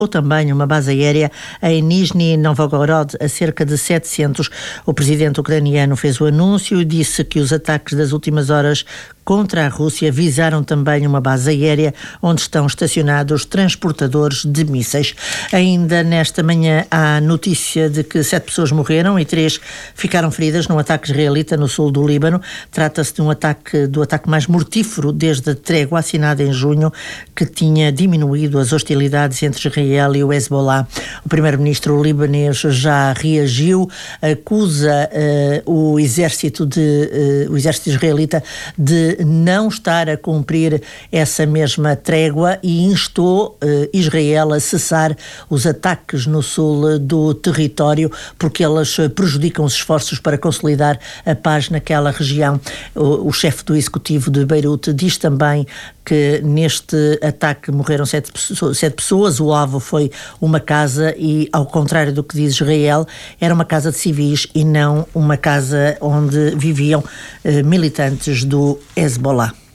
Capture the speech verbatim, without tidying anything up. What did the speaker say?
ou também uma base aérea em Nizhny Novgorod, a cerca de setecentos. O presidente ucraniano fez o anúncio e disse que os ataques das últimas horas contra a Rússia visaram também uma base aérea onde estão estacionados transportadores de mísseis. Ainda nesta manhã há notícia de que sete pessoas morreram e três ficaram feridas num ataque israelita no sul do Líbano. Trata-se de um ataque, do ataque mais mortífero desde a trégua assinada em junho, que tinha diminuído as hostilidades entre Israel e o Hezbollah. O primeiro-ministro libanês já reagiu, acusa uh, o exército de uh, o exército israelita de não estar a cumprir essa mesma trégua e instou uh, Israel a cessar os ataques no sul do território, porque elas prejudicam os esforços para consolidar a paz naquela região. O, o chefe do executivo de Beirute diz também que neste ataque morreram sete, sete pessoas, o alvo foi uma casa e, ao contrário do que diz Israel, era uma casa de civis e não uma casa onde viviam eh, militantes do Hezbollah.